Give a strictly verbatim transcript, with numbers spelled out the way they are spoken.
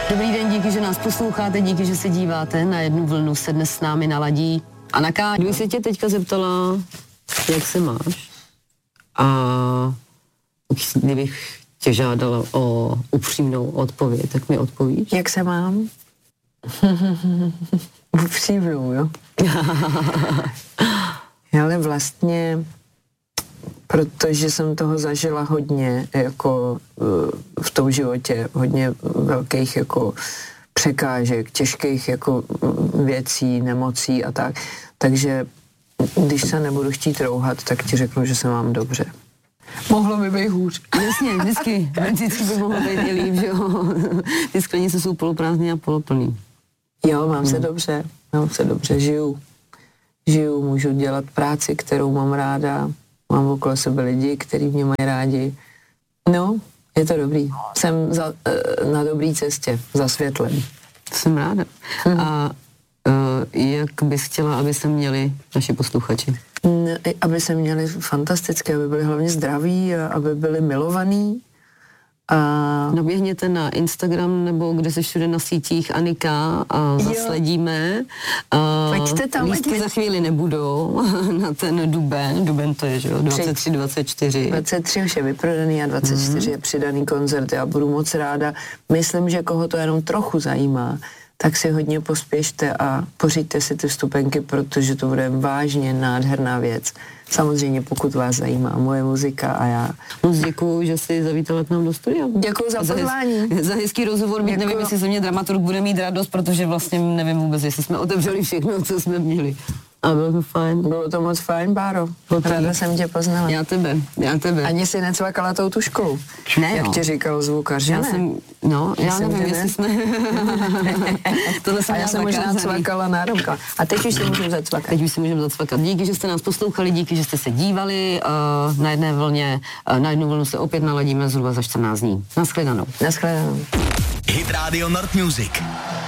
Dobrý den, díky, že nás posloucháte, díky, že se díváte. Na jednu vlnu se dnes s námi naladí Anna K. Kdyby se tě teďka zeptala, jak se máš, a kdybych tě žádala o upřímnou odpověď, tak mi odpovíš? Jak se mám? Upřímnou, jo? Ale vlastně, protože jsem toho zažila hodně, jako v tom životě, hodně velkých jako překážek, těžkých jako věcí, nemocí a tak. Takže když se nebudu chtít rouhat, tak ti řeknu, že se mám dobře. Mohlo by být hůř. Jasně, vždycky, vždycky by mohlo být i líp, že jo. Ty sklenice jsou poloprázdné a poloplný. Jo, mám hmm. se dobře, mám se dobře, žiju. Žiju, můžu dělat práci, kterou mám ráda, mám okolo sebe lidi, kteří mě mají rádi. No, je to dobrý. Jsem za, na dobré cestě, za světlem. Jsem ráda. Hmm. A uh, jak bys chtěla, aby se měli naši posluchači? Aby se měli fantastické, aby byli hlavně zdraví a aby byli milovaní. A... Naběhněte na Instagram nebo kde se všude na sítích Anika a zasledíme. A pojďte tam. Lístky pojďte. Za chvíli nebudou na ten duben. Duben to je, že jo? dvacet tři, dvacet čtyři. dvacet tři už je vyprodaný a dvacet čtyři mm. je přidaný koncert. Já budu moc ráda. Myslím, že koho to jenom trochu zajímá, tak si hodně pospěšte a pořiďte si ty vstupenky, protože to bude vážně nádherná věc. Samozřejmě, pokud vás zajímá moje muzika a já. Moc děkuju, že jsi zavítala k nám do studia. Děkuju za pozvání. Za, za hezký rozhovor. Děkuju. Nevím, jestli ze mě dramaturg bude mít radost, protože vlastně nevím vůbec, jestli jsme otevřeli všechno, co jsme měli. A bylo to fajn. Bylo to moc fajn, Báro. Ráda jsem tě poznala. Já tebe, já tebe. Ani si necvakala tou tuškou. Ne, jak jo. ti říkal zvukař, že já ne? Jsem, no, já, já nevím, jestli ne? jsme... Tohle jsem a já jsem možná cvakala náramka. A teď už si můžeme zacvakat. Teď už si můžeme zacvakat. Díky, že jste nás poslouchali, díky, že jste se dívali. Uh, na jedné vlně, uh, na jednu vlnu se opět naladíme zhruba za čtrnáct dní. Naschledanou. Naschledanou. Hit Radio Nord Music.